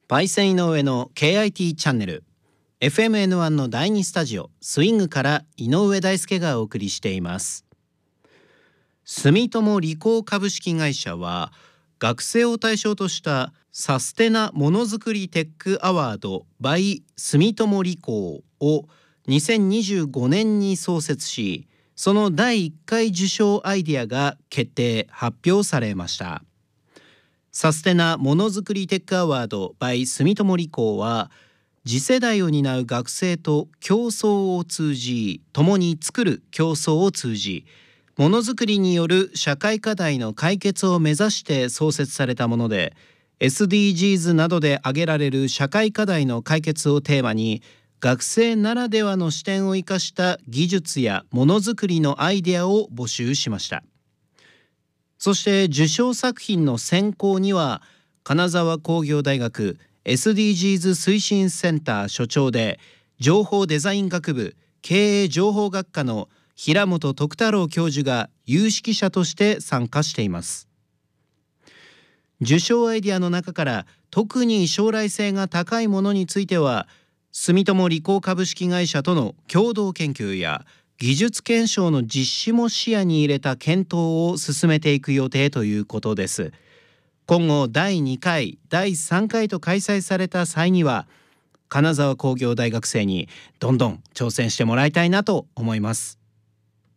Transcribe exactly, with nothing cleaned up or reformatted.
パイセン井上の ケーアイティー チャンネル エフエムエヌワン のだいにスタジオスイングから井上大輔がお送りしています。住友理工株式会社は学生を対象としたサステナものづくりテックアワード by 住友理工をにせんにじゅうごねんに創設し、そのだいいっかい受賞アイデアが決定発表されました。サステナものづくりテックアワード by 住友理工は、次世代を担う学生と競争を通じ、共に作る競争を通じ、ものづくりによる社会課題の解決を目指して創設されたもので、 エスディージーズ などで挙げられる社会課題の解決をテーマに、学生ならではの視点を生かした技術やものづくりのアイデアを募集しました。そして受賞作品の選考には、金沢工業大学 エスディージーズ 推進センター所長で情報デザイン学部経営情報学科の平本徳太郎教授が有識者として参加しています。受賞アイデアの中から特に将来性が高いものについては、住友理工株式会社との共同研究や技術検証の実施も視野に入れた検討を進めていく予定ということです。今後だいにかい、だいさんかいと開催された際には、金沢工業大学生にどんどん挑戦してもらいたいなと思います。